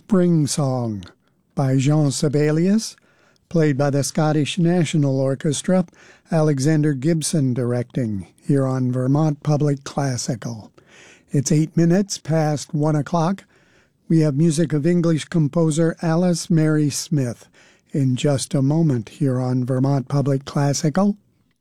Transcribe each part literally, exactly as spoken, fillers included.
Spring Song by Jean Sibelius, played by the Scottish National Orchestra, Alexander Gibson directing, here on Vermont Public Classical. It's eight minutes past one o'clock. We have music of English composer Alice Mary Smith in just a moment here on Vermont Public Classical.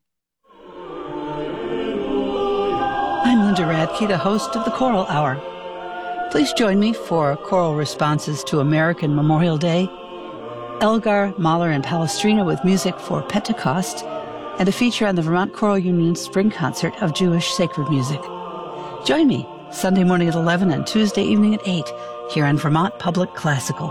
I'm Linda Radke, the host of the Choral Hour. Please join me for choral responses to American Memorial Day, Elgar, Mahler, and Palestrina with music for Pentecost, and a feature on the Vermont Choral Union's Spring Concert of Jewish Sacred Music. Join me Sunday morning at eleven and Tuesday evening at eight here on Vermont Public Classical.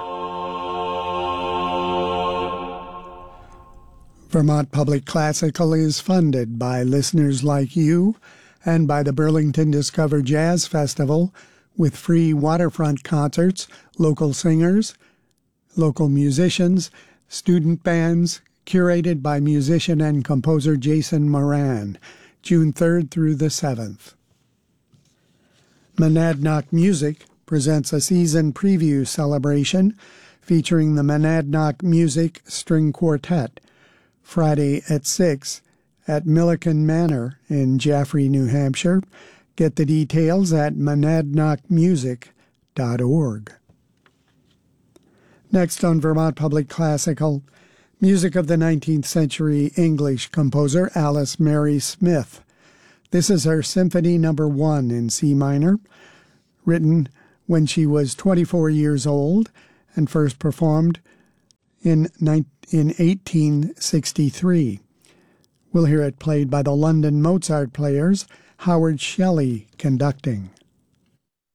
Vermont Public Classical is funded by listeners like you and by the Burlington Discover Jazz Festival, with free waterfront concerts, local singers, local musicians, student bands, curated by musician and composer Jason Moran, June third through the seventh. Monadnock Music presents a season preview celebration featuring the Monadnock Music String Quartet, Friday at six at Milliken Manor in Jaffrey, New Hampshire. Get the details at monadnock music dot org. Next on Vermont Public Classical, music of the nineteenth century English composer Alice Mary Smith. This is her Symphony Number One in C minor, written when she was twenty-four years old and first performed in, in eighteen sixty-three. We'll hear it played by the London Mozart Players, Howard Shelley conducting.